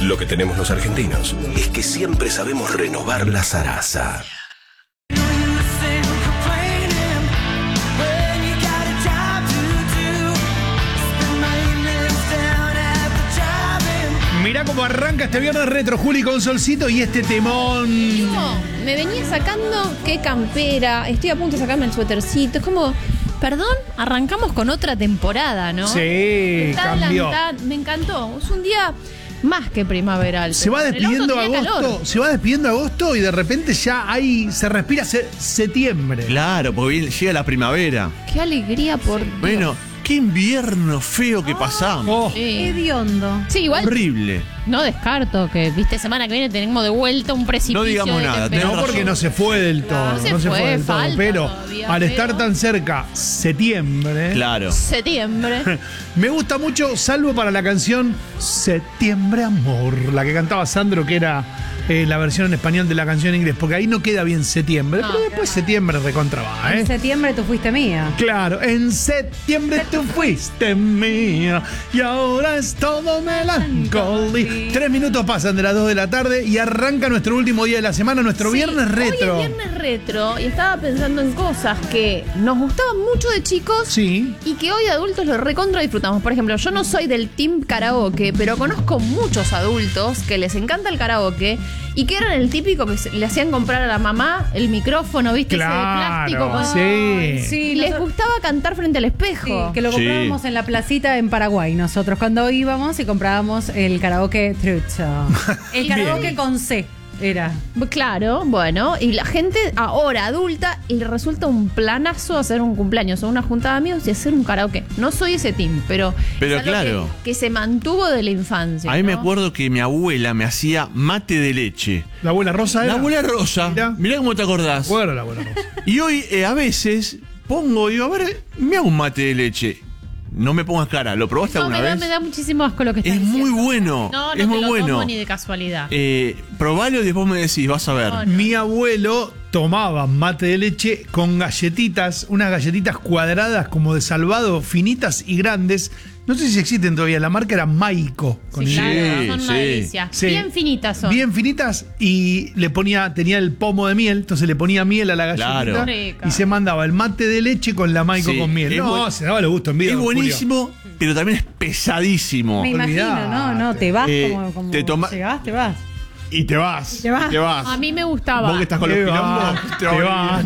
Lo que tenemos los argentinos es que siempre sabemos renovar la zaraza. Mirá cómo arranca este viernes retro, Juli, con solcito y este temón. Digo, me venía sacando qué campera, estoy a punto de sacarme el suétercito. Es como, perdón, arrancamos con otra temporada, ¿no? Sí, Está cambió. Me encantó. Es un día más que primaveral. Se va despidiendo agosto y de repente ya se respira septiembre. Claro, porque llega la primavera. Qué alegría por Dios. Bueno, qué invierno feo que pasamos. Oh, Sí. Hediondo. Sí, igual Horrible. no descarto que, viste, semana que viene tenemos de vuelta un precipicio. No digamos de nada, temperatura. no, porque no se fue del todo. No se No se fue, fue del todo. falta Pero todavía, al pero- estar tan cerca, septiembre. Claro. Septiembre. Me gusta mucho, salvo para la canción Septiembre Amor, la que cantaba Sandro, que era la versión en español de la canción en inglés, porque ahí no queda bien septiembre, No, pero después septiembre recontra va, En septiembre tú fuiste mía. Claro, en septiembre tú fuiste mía y ahora es todo melancolía. 3 minutos pasan de las 2 de la tarde y arranca nuestro último día de la semana, nuestro Sí, viernes retro. Hoy es viernes retro y estaba pensando en cosas que nos gustaban mucho de chicos Sí. y que hoy de adultos lo recontra disfrutamos. Por ejemplo, yo no soy del team karaoke, pero conozco muchos adultos que les encanta el karaoke y que eran el típico que le hacían comprar a la mamá el micrófono, ¿viste? Claro, Ese de plástico. sí. Sí, Les gustaba cantar frente al espejo. Sí, que lo Sí. comprábamos en la placita en Paraguay. Nosotros cuando íbamos y comprábamos el karaoke trucho. El karaoke Bien. con C era. Claro, bueno, y la gente ahora adulta y le resulta un planazo hacer un cumpleaños o una junta de amigos y hacer un karaoke. No soy ese team, pero Pero es algo claro. que se mantuvo de la infancia. A mí me ¿no? acuerdo que mi abuela me hacía mate de leche. La abuela Rosa La era. abuela Rosa. Mirá. Mirá cómo te acordás. Bueno, la abuela Rosa. Y hoy a veces digo, a ver, me hago un mate de leche. No me pongas cara, ¿lo probaste No, alguna me vez? da muchísimo asco lo que estás Es muy diciendo. bueno. No, no es te muy lo bueno. tomo ni de casualidad. Probalo y después me decís, vas a ver. No, Mi abuelo tomaba mate de leche con galletitas, unas galletitas cuadradas como de salvado, finitas y grandes. No sé si existen todavía, la marca era Maico. Con Sí, Y. claro, son una sí. delicia. Sí. Bien finitas son. Bien finitas y tenía el pomo de miel, entonces le ponía miel a la galletita Claro. Rica. y se mandaba el mate de leche con la Maico Sí, con miel. es No, se daba los gustos en vida. Es don Julio. buenísimo, pero también es pesadísimo. Me imagino, Olvidate. ¿no? Te vas como te toma- llegás, te vas. Y te vas. Te vas. Te vas. A mí me gustaba. Vos que estás con los Te quilombos, vas, te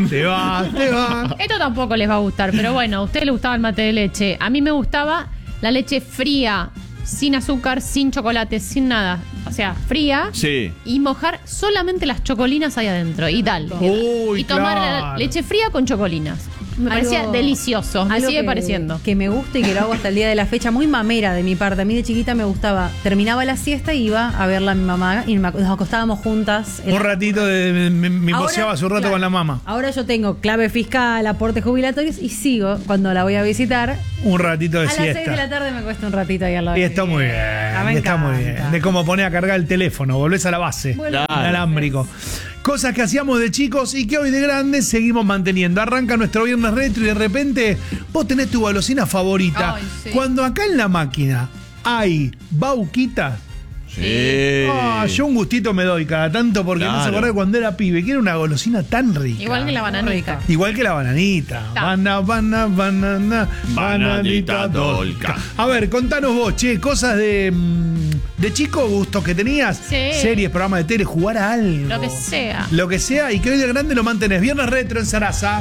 vas. Esto tampoco les va a gustar, pero bueno, a ustedes les gustaba el mate de leche. A mí me gustaba la leche fría, sin azúcar, sin chocolate, sin nada. O sea, fría. Sí. Y mojar solamente las chocolinas ahí adentro. Y dale. Uy, y tomar claro. leche fría con chocolinas. Me parecía Algo- delicioso. Me algo sigue que- pareciendo. Que me gusta y que lo hago hasta el día de la fecha, muy mamera de mi parte. A mí de chiquita me gustaba, terminaba la siesta y iba a verla a mi mamá y nos acostábamos juntas. Un ratito me Ahora, poseaba su rato claro, con la mamá. Ahora yo tengo clave fiscal, aportes jubilatorios y sigo cuando la voy a visitar. Un ratito de A las 6 siesta. de la tarde me cuesta un ratito ahí al lado. Y de está mi muy bien, vieja. Me está muy encanta. bien. De cómo poner a cargar el teléfono, volvés a la base, Bueno, inalámbrico. Cosas que hacíamos de chicos y que hoy de grandes seguimos manteniendo. Arranca nuestro viernes retro y de repente vos tenés tu golosina favorita. Ay, sí. Cuando acá en la máquina hay bauquitas, Sí. yo un gustito me doy cada tanto porque no se Claro. acordaba cuando era pibe, que era una golosina tan rica. Igual que la bananita. Igual que la bananita. Ta. Bananita Bananita dolca. dolca. A ver, contanos vos, che, cosas de chico, gustos que tenías. Sí. Series, programas de tele, jugar a algo. Lo que sea. Lo que sea y que hoy de grande lo mantenés. Viernes retro en Sarasa.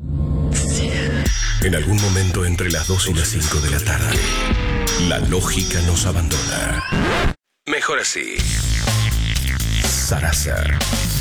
En algún momento entre las 2 y las 5 de la tarde, la lógica nos abandona. Mejor así. Sarasa.